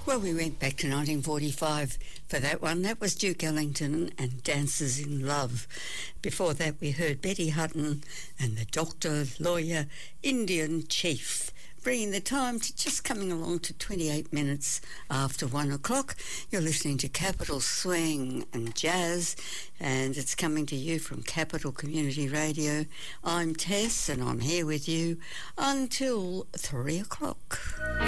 Well, we went back to 1945 for that one. That was Duke Ellington and Dances in Love. Before that, we heard Betty Hutton and the Doctor, Lawyer, Indian Chief, bringing the time to just coming along to 28 minutes after 1 o'clock. You're listening to Capital Swing and Jazz, and it's coming to you from Capital Community Radio. I'm Tess, and I'm here with you until 3 o'clock.